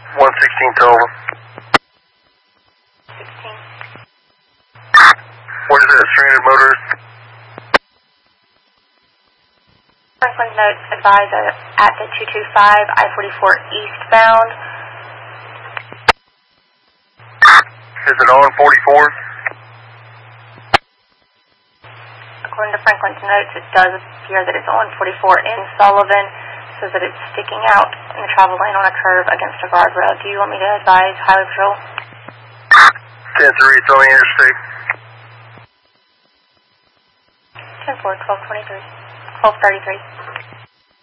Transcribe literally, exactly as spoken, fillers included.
one sixteen to over. sixteen. What is that, stranded motorist? Franklin notes advise at the two two five I forty-four eastbound. Is it on forty-four? According to Franklin's notes, it does appear that it's on forty-four in Sullivan, so that it's sticking out in the travel lane on a curve against a guardrail. Do you want me to advise Highway Patrol? ten three, it's on the interstate. ten four, twelve twenty-three, twelve thirty-three.